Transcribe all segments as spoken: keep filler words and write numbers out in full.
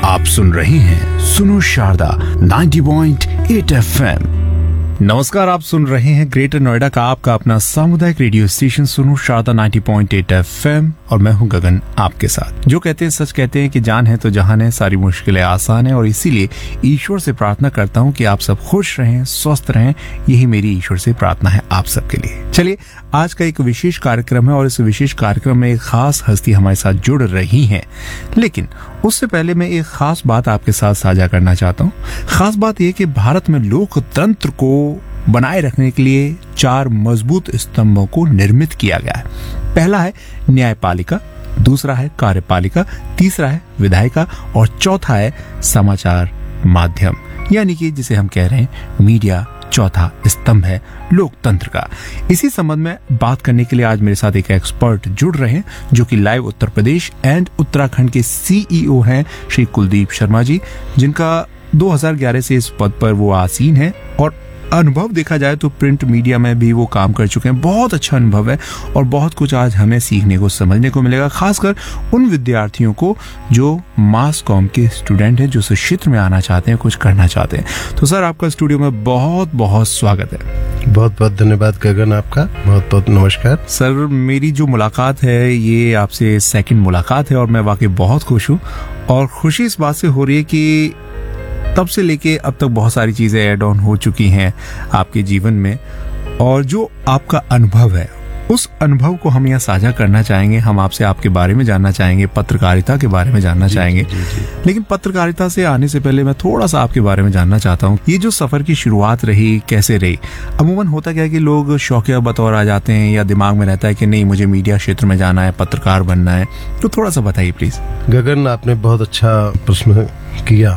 आप सुन रहे हैं सुनो Sharda ninety point eight F M. नमस्कार, आप सुन रहे हैं ग्रेटर नोएडा का आपका अपना सामुदायिक रेडियो स्टेशन सुनो Sharda ninety point eight F M और मैं हूं गगन आपके साथ। जो कहते हैं सच कहते हैं कि जान है तो जहान है, सारी मुश्किलें आसान है और इसीलिए ईश्वर से प्रार्थना करता हूं कि आप सब खुश रहें, स्वस्थ रहें। यही मेरी ईश्वर से प्रार्थना है आप सबके लिए। चलिए, आज का एक विशेष कार्यक्रम है और इस विशेष कार्यक्रम में एक खास हस्ती हमारे साथ जुड़ रही है, लेकिन उससे पहले मैं एक खास बात आपके साथ साझा करना चाहता हूँ। खास बात यह कि भारत में लोकतंत्र को बनाए रखने के लिए चार मजबूत स्तंभों को निर्मित किया गया है। पहला है न्यायपालिका, दूसरा है कार्यपालिका, तीसरा है विधायिका और चौथा है समाचार माध्यम, यानी कि जिसे हम कह रहे हैं मीडिया। चौथा स्तंभ है लोकतंत्र का। इसी संबंध में बात करने के लिए आज मेरे साथ एक एक्सपर्ट जुड़ रहे हैं जो कि लाइव उत्तर प्रदेश एंड उत्तराखंड के सीईओ हैं, श्री कुलदीप शर्मा जी, जिनका दो हज़ार ग्यारह से इस पद पर वो आसीन है और अनुभव देखा जाए तो प्रिंट मीडिया में भी वो काम कर चुके हैं। बहुत अच्छा अनुभव है और बहुत कुछ आज हमें सीखने को, समझने को मिलेगा, खासकर उन विद्यार्थियों को जो मास कॉम के स्टूडेंट हैं, जो इस क्षेत्र में आना चाहते हैं, कुछ करना चाहते हैं। तो सर, आपका स्टूडियो में बहुत बहुत स्वागत है। बहुत बहुत धन्यवाद गगन, आपका बहुत बहुत नमस्कार। सर, मेरी जो मुलाकात है ये आपसे सेकंड मुलाकात है और मैं वाकई बहुत खुश हूँ और खुशी इस बात से हो रही है कि तब से लेके अब तक बहुत सारी चीजें ऐड ऑन हो चुकी हैं आपके जीवन में और जो आपका अनुभव है उस अनुभव को हम यहाँ साझा करना चाहेंगे। हम आपसे आपके बारे में जानना चाहेंगे, पत्रकारिता के बारे में जानना जी, चाहेंगे जी, जी, जी। लेकिन पत्रकारिता से आने से पहले मैं थोड़ा सा आपके बारे में जानना चाहता हूँ। ये जो सफर की शुरुआत रही, कैसे रही? अमूमन होता क्या है कि लोग शौकिया बतौर आ जाते हैं या दिमाग में रहता है कि नहीं, मुझे मीडिया क्षेत्र में जाना है, पत्रकार बनना है। तो थोड़ा सा बताइए प्लीज। गगन, आपने बहुत अच्छा प्रश्न किया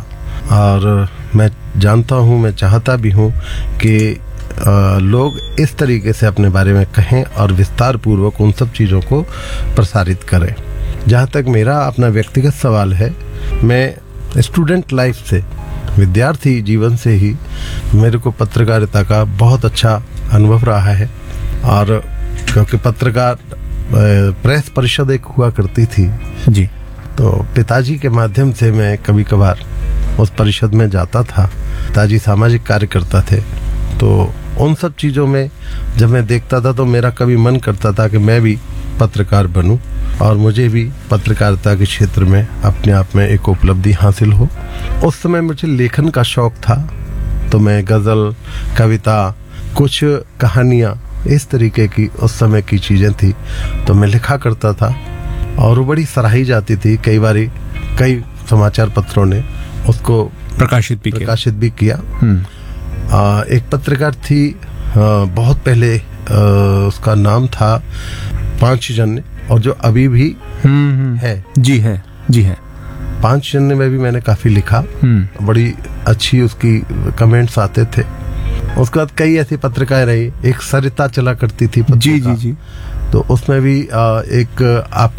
और मैं जानता हूँ, मैं चाहता भी हूँ कि आ, लोग इस तरीके से अपने बारे में कहें और विस्तार पूर्वक उन सब चीज़ों को प्रसारित करें। जहाँ तक मेरा अपना व्यक्तिगत सवाल है, मैं स्टूडेंट लाइफ से, विद्यार्थी जीवन से ही मेरे को पत्रकारिता का बहुत अच्छा अनुभव रहा है और क्योंकि पत्रकार प्रेस परिषद एक हुआ करती थी जी, तो पिताजी के माध्यम से मैं कभी कभार उस परिषद में जाता था। पिताजी सामाजिक कार्य करता थे, तो उन सब चीज़ों में जब मैं देखता था तो मेरा कभी मन करता था कि मैं भी पत्रकार बनूं और मुझे भी पत्रकारिता के क्षेत्र में अपने आप में एक उपलब्धि हासिल हो। उस समय मुझे लेखन का शौक था, तो मैं गज़ल, कविता, कुछ कहानियाँ, इस तरीके की उस समय की चीज़ें थी तो मैं लिखा करता था और वो बड़ी सराही जाती थी। कई बारी कई समाचार पत्रों ने उसको प्रकाशित भी प्रकाशित भी किया। आ, एक पत्रकार थी आ, बहुत पहले, आ, उसका नाम था पांचजन्य और जो अभी भी है जी है जी है पांचजन्य में भी मैंने काफी लिखा, बड़ी अच्छी उसकी कमेंट्स आते थे। उसके बाद कई ऐसी पत्रिकाएं रही, एक सरिता चला करती थी जी जी जी, तो उसमें भी आ, एक आप